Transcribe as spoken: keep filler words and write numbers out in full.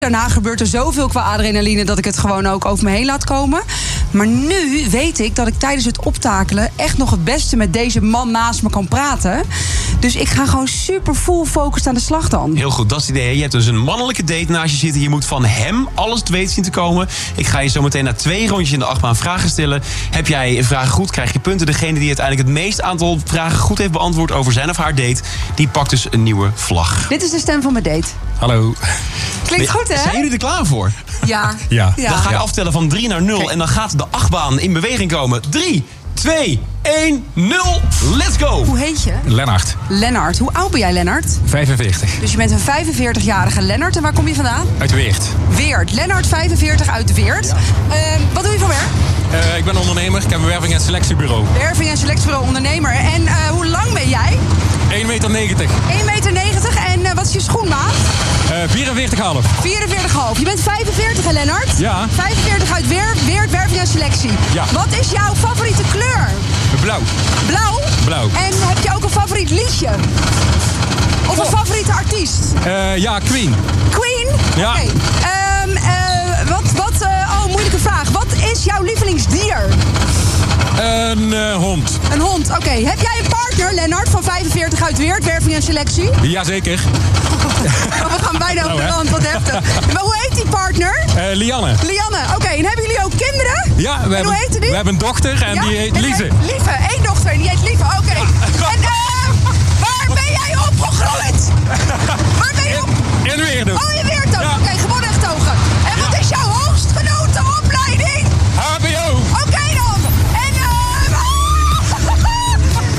Daarna gebeurt er zoveel qua adrenaline dat ik het gewoon ook over me heen laat komen. Maar nu weet ik dat ik tijdens het optakelen echt nog het beste met deze man naast me kan praten. Dus ik ga gewoon super full focused aan de slag dan. Heel goed, dat is het idee. Je hebt dus een mannelijke date naast je zitten. Je moet van hem alles te weten zien te komen. Ik ga je zo meteen na twee rondjes in de achtbaan vragen stellen. Heb jij vragen goed, krijg je punten. Degene die uiteindelijk het meest aantal vragen goed heeft beantwoord over zijn of haar date, die pakt dus een nieuwe vlag. Dit is de stem van mijn date. Hallo. Klinkt goed, hè? Zijn jullie er klaar voor? Ja. Ja. Ja. Dan ga ik Ja. aftellen van drie naar nul. En dan gaat de achtbaan in beweging komen. drie, twee, één, nul. Let's go! Hoe heet je? Lennart, Lennart. Hoe oud ben jij, Lennart? vijfenveertig. Dus je bent een vijfenveertig-jarige Lennart. En waar kom je vandaan? Uit Weert. Weert. Lennart, vijfenveertig, uit Weert. Ehm, wat doe je voor werk? Uh, ik ben ondernemer. Ik heb een werving- en selectiebureau. Werving en selectiebureau ondernemer. En uh, hoe lang ben jij? één meter negentig. één meter negentig. En uh, wat is je schoenmaat? Uh, vierenveertig komma vijf. vierenveertig komma vijf. Je bent vijfenveertig, hè, Lennart? Ja. vijfenveertig uit Weert, Weert, werving en selectie. Ja. Wat is jouw favoriete kleur? Blauw. Blauw? Blauw. En heb je ook een favoriet liedje? Of een Oh. favoriete artiest? Uh, ja, Queen. Queen? Ja. Oké. Ehm, eh, wat, wat, eh, oh, moeilijke vraag. Wat is jouw lievelingsdier? Een uh, hond. Een hond, oké. Heb jij een partner, Lennart, van vijfenveertig uit Weert, werving en selectie? Jazeker. Oh, we gaan bijna over de hè? rand, wat heftig. Maar hoe heet die partner? Uh, Lianne. Lianne, oké. En hebben jullie ook kinderen? Ja, we en hebben, hoe heette die? we hebben een dochter en Ja? die heet En Lize. Lieve, één dochter en die heet Lieve, oké. En uh,